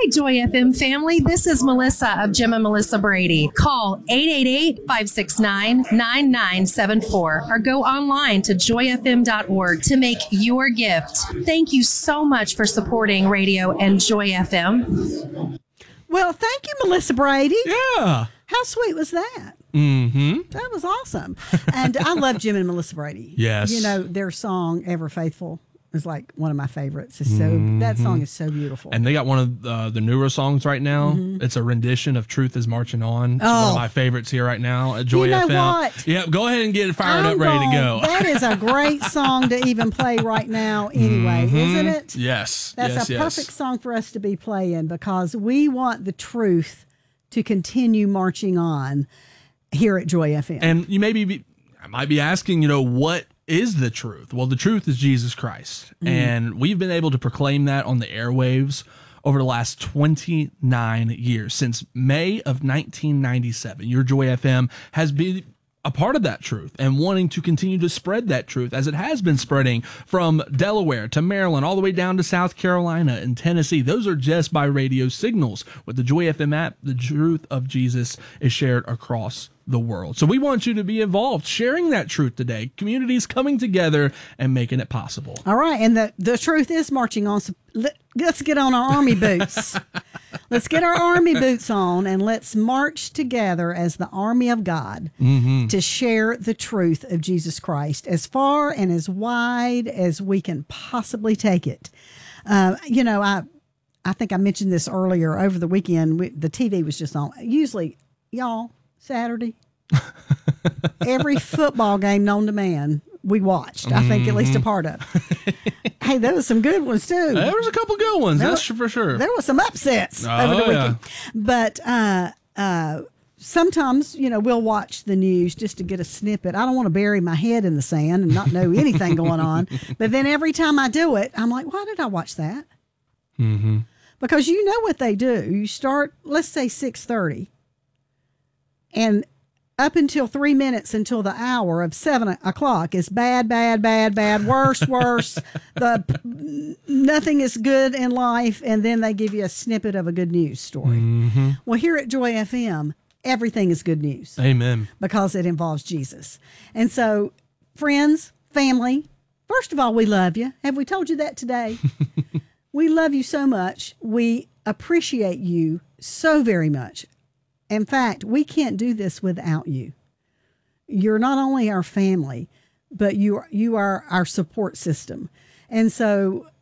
Hi, Joy FM family. This is Melissa of Jim and Melissa Brady. Call 888-569-9974 or go online to joyfm.org to make your gift. Thank you so much for supporting radio and Joy FM. Well, thank you, Melissa Brady. Yeah. How sweet was that? Mm-hmm. That was awesome. And I love Jim and Melissa Brady. Yes. You know, their song, Ever Faithful, is like one of my favorites. It's so that song is so beautiful. And they got one of the newer songs right now. Mm-hmm. It's a rendition of Truth is Marching On. It's one of my favorites here right now at Joy You know FM. what? Yeah, go ahead and get it fired up, ready to go. That is a great song to even play right now anyway, isn't it? Yes. That's a perfect song for us to be playing because we want the truth to continue marching on here at Joy FM. And you I might be asking, what is the truth? Well, the truth is Jesus Christ. And we've been able to proclaim that on the airwaves over the last 29 years. Since May of 1997, your Joy FM has been a part of that truth and wanting to continue to spread that truth as it has been spreading from Delaware to Maryland, all the way down to South Carolina and Tennessee. Those are just by radio signals. With the Joy FM app, the truth of Jesus is shared across the world. So we want you to be involved, sharing that truth today. Communities coming together and making it possible. All right. And the truth is marching on. So let's get on our army boots. Let's get our army boots on and let's march together as the army of God to share the truth of Jesus Christ as far and as wide as we can possibly take it. I think I mentioned this earlier over the weekend. The TV was just on. Usually, y'all, Saturday, every football game known to man, we watched. I think at least a part of. Hey, there was some good ones too. There was a couple good ones, that's for sure. There were some upsets over the weekend. But sometimes, we'll watch the news just to get a snippet. I don't want to bury my head in the sand and not know anything going on. But then every time I do it, I'm like, why did I watch that? Mm-hmm. Because you know what they do. You start, let's say 6:30. And up until 3 minutes until the hour of 7 o'clock is bad, worse. Nothing is good in life. And then they give you a snippet of a good news story. Mm-hmm. Well, here at Joy FM, everything is good news. Amen. Because it involves Jesus. And so, friends, family, first of all, we love you. Have we told you that today? We love you so much. We appreciate you so very much. In fact, we can't do this without you. You're not only our family, but you are our support system. And so